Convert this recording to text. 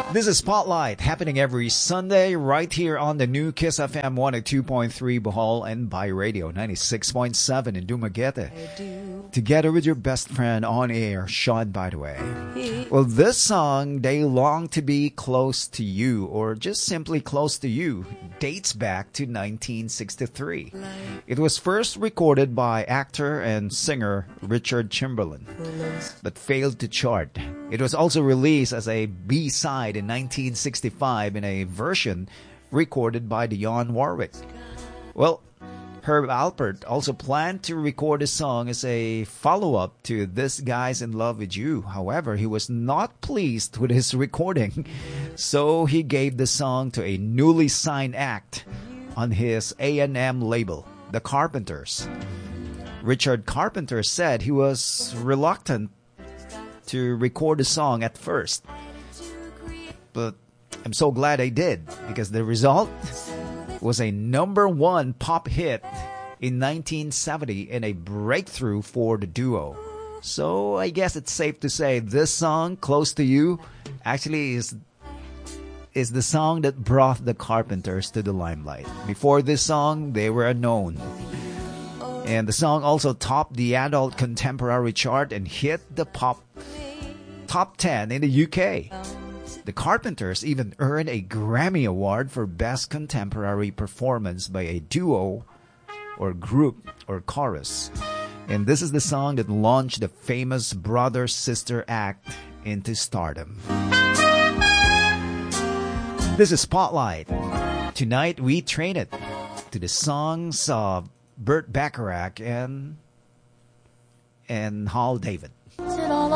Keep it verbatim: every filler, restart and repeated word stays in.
This is Spotlight, happening every Sunday right here on the new Kiss F M one oh two point three Bohol and by radio ninety-six point seven in Dumaguete. Together with your best friend on air, Sean, by the way. Well, this song, They Long to Be Close to You, or just simply Close to You, dates back to nineteen sixty-three. It was first recorded by actor and singer Richard Chamberlain, but failed to chart. It was also released as a B-side in nineteen sixty-five in a version recorded by Dionne Warwick. Well, Herb Alpert also planned to record the song as a follow-up to This Guy's in Love with You. However, he was not pleased with his recording, so he gave the song to a newly signed act on his A and M label, The Carpenters. Richard Carpenter said he was reluctant to record the song at first, but I'm so glad I did, because the result was a number one pop hit in nineteen seventy and a breakthrough for the duo. So I guess it's safe to say this song, Close to You, actually is is the song that brought the Carpenters to the limelight. Before this song, they were unknown. And the song also topped the adult contemporary chart and hit the pop top ten in the U K. The Carpenters even earned a Grammy Award for Best Contemporary Performance by a Duo or Group or Chorus. And this is the song that launched the famous brother-sister act into stardom. This is Spotlight. Tonight we train it to the songs of Burt Bacharach and, and Hal David.